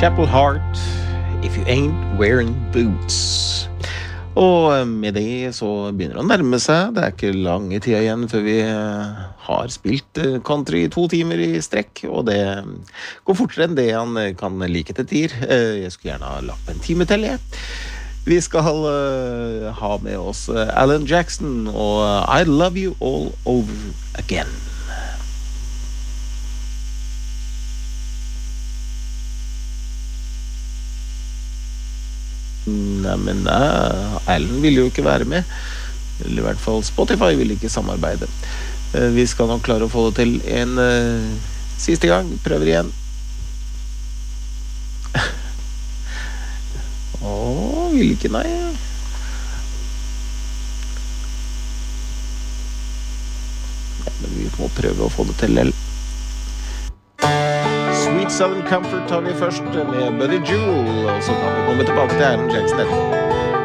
Chapel Heart, If You Ain't Wearing Boots. Og med det så begynner det å nærme seg. Det ikke lange tida igjen før vi har spilt country i 2 timer i strekk, og det går fortere enn det han kan like til tider. Jeg skulle gjerne ha lagt på en time til, jeg. Vi skal ha med oss Alan Jackson og I Love You All Over Again. Nei, Alan ville jo ikke være med. Eller i hvert fall Spotify ville ikke samarbeide. Vi skal nok klare å få det til en siste gang. Prøver igjen. Vil ikke, nei. Ja, men vi må prøve å få det til. Sweet Southern Comfort tar vi først med Buddy Jewel, og så kan vi komme tilbake til Alan Jackson etterpå.